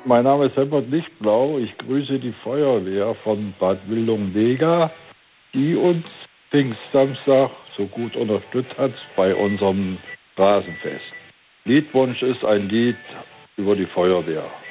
Mein Name ist Helmut Lichtblau. Ich grüße die Feuerwehr von Bad Wildung-Mega, die uns Pfingstsamstag so gut unterstützt hat bei unserem Rasenfest. Liedwunsch ist ein Lied über die Feuerwehr.